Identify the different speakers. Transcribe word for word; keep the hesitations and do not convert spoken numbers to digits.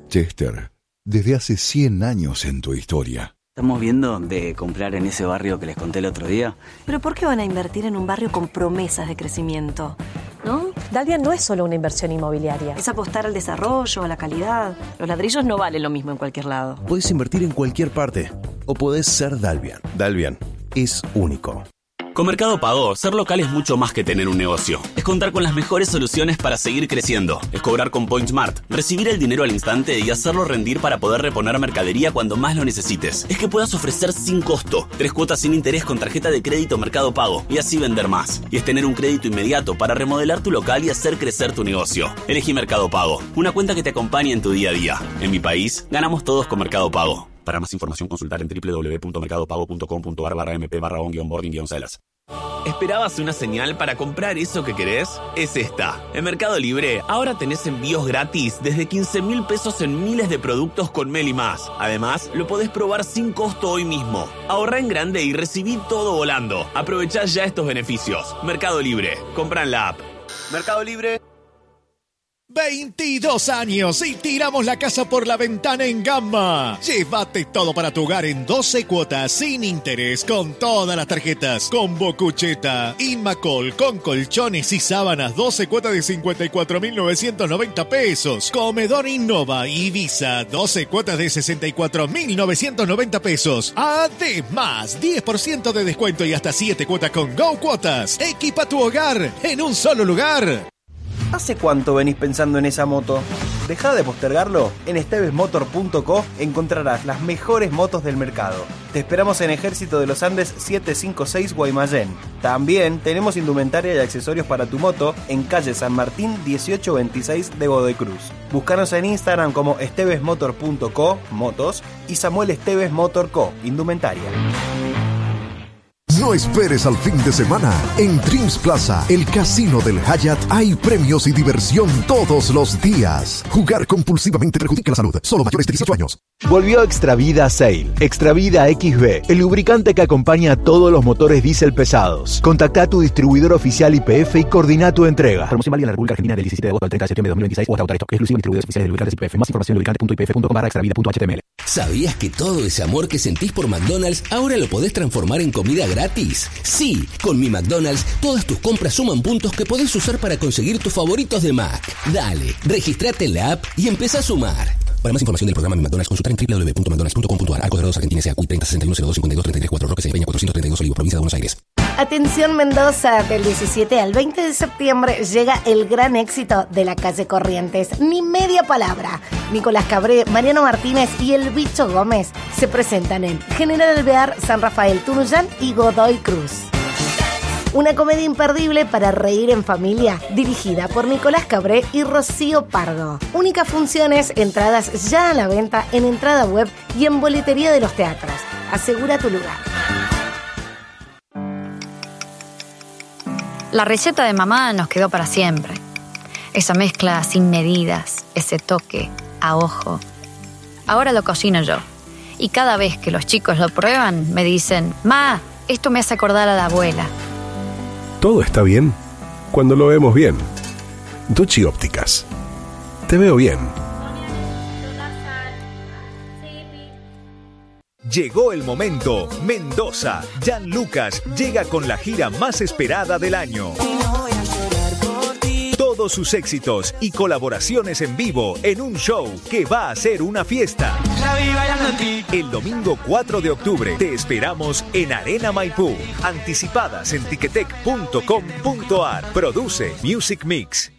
Speaker 1: Chester, desde hace cien años en tu historia.
Speaker 2: Estamos viendo de comprar en ese barrio que les conté el otro día.
Speaker 3: ¿Pero por qué van a invertir en un barrio con promesas de crecimiento? ¿No?
Speaker 4: Dalvian no es solo una inversión inmobiliaria.
Speaker 3: Es apostar al desarrollo, a la calidad. Los ladrillos no valen lo mismo en cualquier lado.
Speaker 5: Puedes invertir en cualquier parte o podés ser Dalvian. Dalvian es único.
Speaker 6: Con Mercado Pago, ser local es mucho más que tener un negocio. Es contar con las mejores soluciones para seguir creciendo. Es cobrar con PointSmart, recibir el dinero al instante y hacerlo rendir para poder reponer mercadería cuando más lo necesites. Es que puedas ofrecer sin costo, tres cuotas sin interés con tarjeta de crédito Mercado Pago y así vender más. Y es tener un crédito inmediato para remodelar tu local y hacer crecer tu negocio. Elegí Mercado Pago, una cuenta que te acompañe en tu día a día. En mi país, ganamos todos con Mercado Pago. Para más información, consultar en doble u doble u doble u punto mercado pago punto com punto a r barra m p barra on guion boarding guion celas. ¿Esperabas una señal para comprar eso que querés? Es esta. En Mercado Libre, ahora tenés envíos gratis desde quince mil pesos en miles de productos con Meli Más. Además, lo podés probar sin costo hoy mismo. Ahorrá en grande y recibí todo volando. Aprovechá ya estos beneficios. Mercado Libre. Comprá en la app.
Speaker 7: Mercado Libre.
Speaker 8: veintidós años y tiramos la casa por la ventana en Gamma. Llévate todo para tu hogar en doce cuotas sin interés con todas las tarjetas. Combo Cucheta, Inmacol con colchones y sábanas, doce cuotas de cincuenta y cuatro mil novecientos noventa pesos. Comedor Innova Ibiza, doce cuotas de sesenta y cuatro mil novecientos noventa pesos. Además, diez por ciento de descuento y hasta siete cuotas con Go Cuotas. Equipa tu hogar en un solo lugar.
Speaker 7: ¿Hace cuánto venís pensando en esa moto? Dejá de postergarlo. En esteves motor punto co encontrarás las mejores motos del mercado. Te esperamos en Ejército de los Andes setecientos cincuenta y seis Guaymallén. También tenemos indumentaria y accesorios para tu moto en calle San Martín dieciocho veintiséis de Godoy Cruz. Búscanos en Instagram como esteves motor punto co, motos, y Samuel Esteves Motor Co, indumentaria.
Speaker 9: No esperes al fin de semana. En Dreams Plaza, el casino del Hyatt, hay premios y diversión todos los días. Jugar compulsivamente perjudica la salud. Solo mayores de dieciocho años.
Speaker 10: Volvió Extravida Sail. Extravida X B, el lubricante que acompaña a todos los motores diésel pesados. Contacta a tu distribuidor oficial Y P F y coordina tu entrega. Promoción válida en la República Argentina del diecisiete de agosto al treinta de septiembre de dos mil veintiséis o hasta autorizado. Exclusivo distribuidores oficiales de lubricantes Y P F. Más información en lubricante punto i p f punto com barra extravida punto h t m l.
Speaker 11: ¿Sabías que todo ese amor que sentís por McDonald's ahora lo podés transformar en comida gratis? Sí, con mi McDonald's todas tus compras suman puntos que podés usar para conseguir tus favoritos de Mac. Dale, registrate en la app y empezá a sumar. Para más información del programa Mi McDonald's, consultar en doble u doble u doble u punto mcdonalds punto com punto a r. Arcos Dorados Argentina S A. treinta sesenta y uno cero dos cincuenta y dos treinta y tres cuatro Roque Peña cuatrocientos treinta y dos Olivos, provincia de Buenos Aires.
Speaker 12: Atención Mendoza, del diecisiete al veinte de septiembre llega el gran éxito de la calle Corrientes. Ni media palabra. Nicolás Cabré, Mariano Martínez y el Bicho Gómez se presentan en General Alvear, San Rafael, Tunuyán y Godoy Cruz. Una comedia imperdible para reír en familia, dirigida por Nicolás Cabré y Rocío Pardo. Únicas funciones, entradas ya a la venta en entrada web y en boletería de los teatros. Asegura tu lugar.
Speaker 13: La receta de mamá nos quedó para siempre. Esa mezcla sin medidas, ese toque a ojo. Ahora lo cocino yo. Y cada vez que los chicos lo prueban, me dicen: «Ma, esto me hace acordar a la abuela».
Speaker 14: Todo está bien cuando lo vemos bien. Duchi Ópticas. Te veo bien.
Speaker 15: Llegó el momento. Mendoza. Jan Lucas llega con la gira más esperada del año. Todos sus éxitos y colaboraciones en vivo en un show que va a ser una fiesta. El domingo cuatro de octubre te esperamos en Arena Maipú. Anticipadas en ticketek punto com punto a r. Produce Music Mix.